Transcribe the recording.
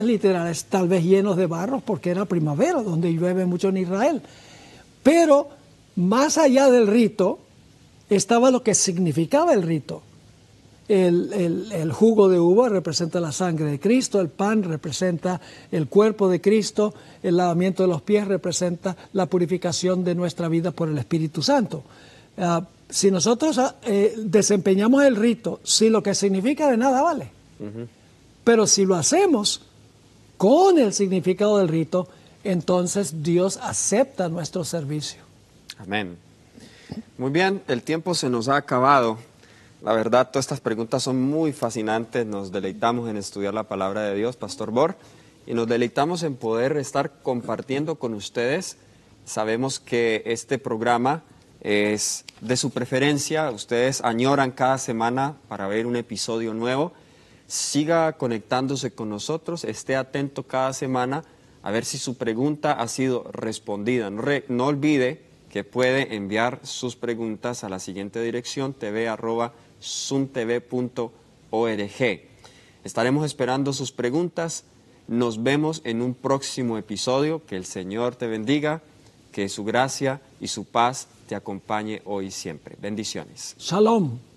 literales, tal vez llenos de barro, porque era primavera, donde llueve mucho en Israel. Pero más allá del rito estaba lo que significaba el rito. El jugo de uva representa la sangre de Cristo, el pan representa el cuerpo de Cristo, el lavamiento de los pies representa la purificación de nuestra vida por el Espíritu Santo. Si nosotros desempeñamos el rito, si lo que significa de nada vale. Pero si lo hacemos con el significado del rito, entonces Dios acepta nuestro servicio. Amén. Muy bien, el tiempo se nos ha acabado. La verdad, todas estas preguntas son muy fascinantes. Nos deleitamos en estudiar la palabra de Dios, Pastor Bor, y nos deleitamos en poder estar compartiendo con ustedes. Sabemos que este programa es de su preferencia. Ustedes añoran cada semana para ver un episodio nuevo. Siga conectándose con nosotros, esté atento cada semana a ver si su pregunta ha sido respondida. No olvide que puede enviar sus preguntas a la siguiente dirección: tv@suntv.org. Estaremos esperando sus preguntas. Nos vemos en un próximo episodio. Que el Señor te bendiga, que su gracia y su paz te acompañe hoy y siempre. Bendiciones. Shalom.